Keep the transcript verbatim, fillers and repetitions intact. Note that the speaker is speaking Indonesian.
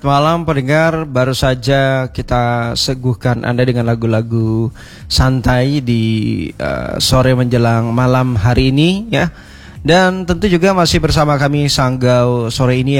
Malam pendengar, baru saja kita seguhkan Anda dengan lagu-lagu santai di uh, sore menjelang malam hari ini ya. Dan tentu juga masih bersama kami Sanggau sore ini